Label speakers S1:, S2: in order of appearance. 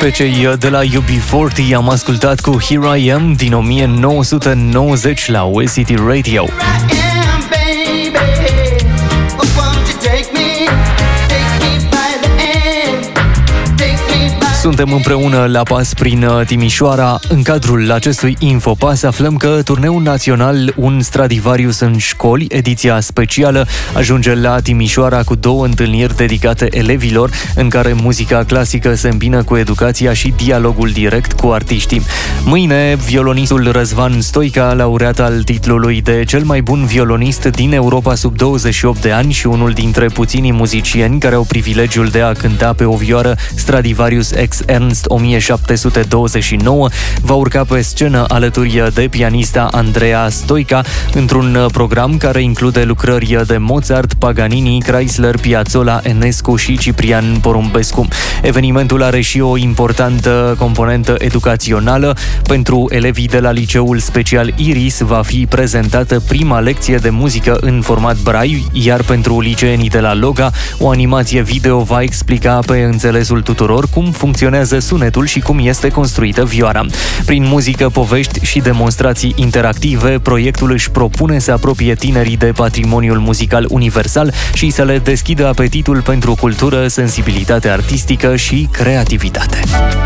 S1: Pe cei de la UB40 am ascultat cu Here I Am din 1990 la West City Radio. Suntem împreună la pas prin Timișoara. În cadrul acestui Infopas aflăm că turneul național Un Stradivarius în școli, ediția specială, ajunge la Timișoara cu 2 întâlniri dedicate elevilor, în care muzica clasică se îmbină cu educația și dialogul direct cu artiștii. Mâine, violonistul Răzvan Stoica, laureat al titlului de cel mai bun violonist din Europa sub 28 de ani și unul dintre puținii muzicieni care au privilegiul de a cânta pe o vioară Stradivarius Ernst 1729, va urca pe scenă alături de pianista Andreea Stoica într-un program care include lucrări de Mozart, Paganini, Chrysler, Piazzolla, Enescu și Ciprian Porumbescu. Evenimentul are și o importantă componentă educațională. Pentru elevii de la Liceul Special Iris va fi prezentată prima lecție de muzică în format braille, iar pentru liceenii de la Loga, o animație video va explica pe înțelesul tuturor cum funcționează sunetul și cum este construită vioara. Prin muzică, povești și demonstrații interactive, proiectul își propune să apropie tinerii de patrimoniul muzical universal și să le deschidă apetitul pentru cultură, sensibilitate artistică și creativitate.